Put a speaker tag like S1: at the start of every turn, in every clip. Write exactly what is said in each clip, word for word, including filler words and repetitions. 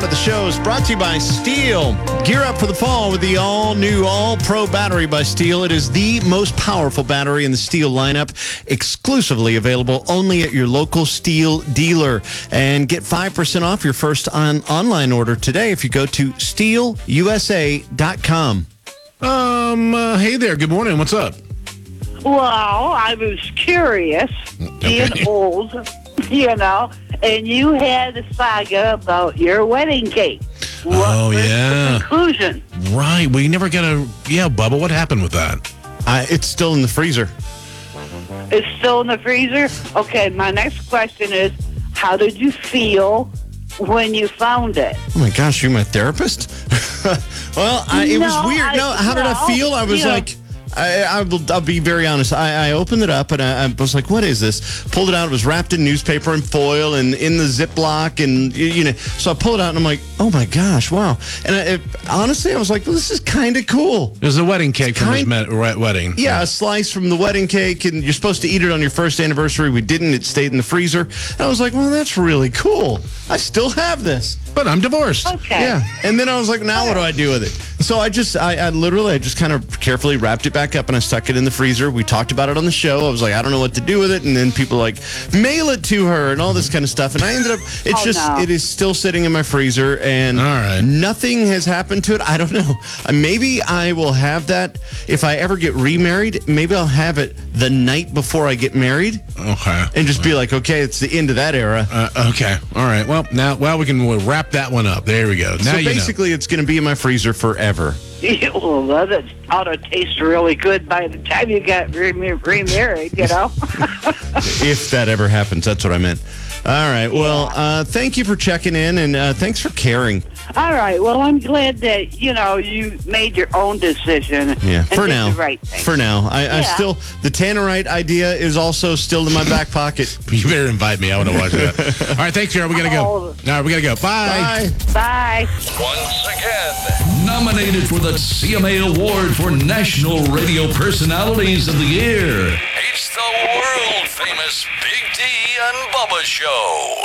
S1: of the show is brought to you by Steel. Gear up for the fall with the all-new All-Pro battery by Steel. It is the most powerful battery in the Steel lineup, exclusively available only at your local Steel dealer. And get five percent off your first on online order today if you go to steel u s a dot com.
S2: Um, uh, hey there. Good morning. What's up?
S3: Well, I was curious, being
S2: Okay.
S3: old, you know, and you had a saga about your wedding cake. What
S2: Oh,
S3: was
S2: yeah.
S3: the conclusion?
S2: Right. We never got a... Yeah, Bubba, what happened with that?
S1: Uh, it's still in the freezer.
S3: It's still in the freezer? Okay, my next question is, how did you feel when you found it?
S1: Oh, my gosh, you're my therapist? well, I, it was
S3: No,
S1: weird.
S3: I-
S1: No, how did I
S3: no,
S1: feel? I was
S3: you know-
S1: like... I, I will, I'll be very honest. I, I opened it up and I, I was like, what is this? Pulled it out. It was wrapped in newspaper and foil and in the Ziploc. And, you, you know, so I pulled it out and I'm like, oh my gosh, wow. And I, it, honestly, I was like, well, this is kind of cool.
S2: It was a wedding cake from his
S1: kind-
S2: me- we- wedding.
S1: Yeah, a slice from the wedding cake, and you're supposed to eat it on your first anniversary. We didn't. It stayed in the freezer. And I was like, well, that's really cool. I still have this.
S2: But I'm divorced.
S3: Okay.
S1: Yeah. And then I was like, now what do I do with it? So I just, I, I literally, I just kind of carefully wrapped it back up and I stuck it in the freezer. We talked about it on the show. I was like, I don't know what to do with it. And then people like, mail it to her and all this kind of stuff. And I ended up, it's
S3: Oh,
S1: just,
S3: no.
S1: it is still sitting in my freezer and
S2: All right.
S1: nothing has happened to it. I don't know. Uh, Maybe I will have that if I ever get remarried. Maybe I'll have it the night before I get married
S2: Okay.
S1: and just be like, okay, it's the end of that era.
S2: Uh, okay. All right. Well, now, well, we can we'll wrap that one up. There we go. Now
S1: So
S2: you know.
S1: basically, it's going to be in my freezer forever.
S3: Well, that ought to taste really good by the time you got rem- remarried, you know?
S1: If that ever happens, that's what I meant. All right. Well, uh, thank you for checking in, and uh, thanks for caring.
S3: All right. Well, I'm glad that, you know, you made your own decision.
S1: Yeah.
S3: and
S1: For
S3: did
S1: now.
S3: the right thing.
S1: For now. I, I
S3: Yeah.
S1: still, the Tannerite idea is also still in my back pocket.
S2: You better invite me. I want to watch that. All right. Thanks, Carol. We got to go.
S3: Oh.
S2: All right. We got to go. Bye.
S1: Bye.
S3: Bye.
S4: Once again, nominated for the C M A Award for National Radio Personalities of the Year. It's the world-famous Big D and Bubba Show.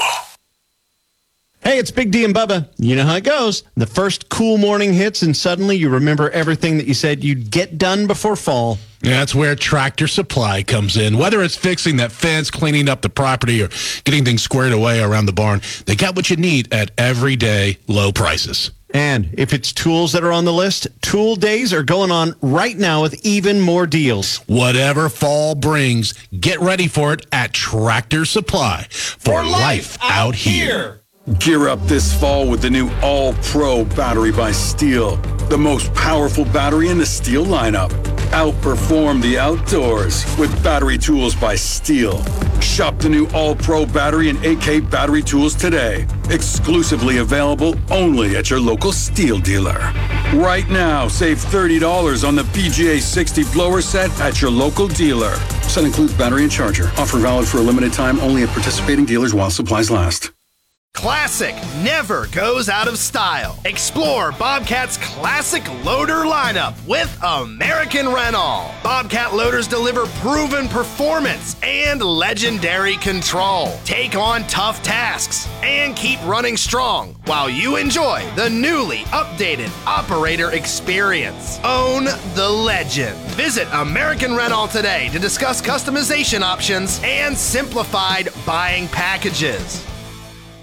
S1: Hey, it's Big D and Bubba. You know how it goes. The first cool morning hits, and suddenly you remember everything that you said you'd get done before fall.
S2: Yeah, that's where Tractor Supply comes in. Whether it's fixing that fence, cleaning up the property, or getting things squared away around the barn, they got what you need at everyday low prices.
S1: And if it's tools that are on the list, tool days are going on right now with even more deals.
S2: Whatever fall brings, get ready for it at Tractor Supply for, life out here.
S5: Gear up this fall with the new All-Pro battery by Steel. The most powerful battery in the Steel lineup. Outperform the outdoors with battery tools by Steel. Shop the new All-Pro battery and A K battery tools today. Exclusively available only at your local Steel dealer. Right now, save thirty dollars on the P G A sixty blower set at your local dealer. Set includes battery and charger. Offer valid for a limited time only at participating dealers while supplies last.
S6: Classic never goes out of style. Explore Bobcat's classic loader lineup with American Rental. Bobcat loaders deliver proven performance and legendary control. Take on tough tasks and keep running strong while you enjoy the newly updated operator experience. Own the legend. Visit American Rental today to discuss customization options and simplified buying packages.